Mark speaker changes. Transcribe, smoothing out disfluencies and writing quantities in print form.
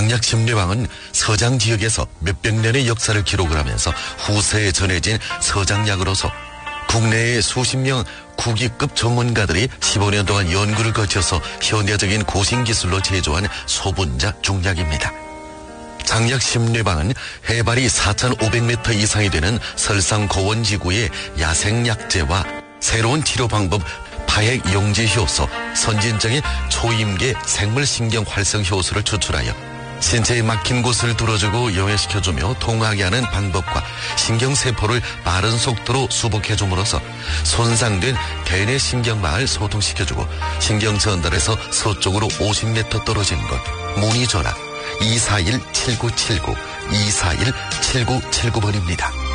Speaker 1: 장약심리왕은 서장 지역에서 몇백 년의 역사를 기록을 하면서 후세에 전해진 서장약으로서 국내의 수십 명 국위급 전문가들이 15년 동안 연구를 거쳐서 현대적인 고신기술로 제조한 소분자 중약입니다. 장약심리왕은 해발이 4,500m 이상이 되는 설상고원지구의 야생약재와 새로운 치료 방법 파핵용지 효소, 선진적인 초임계 생물신경 활성 효소를 추출하여 신체에 막힌 곳을 뚫어주고 용해시켜주며 통하게 하는 방법과 신경세포를 빠른 속도로 수복해줌으로써 손상된 대뇌 신경망을 소통시켜주고 신경 전달에서 서쪽으로 50m 떨어진 곳, 문의 전화 241-7979, 241-7979번입니다.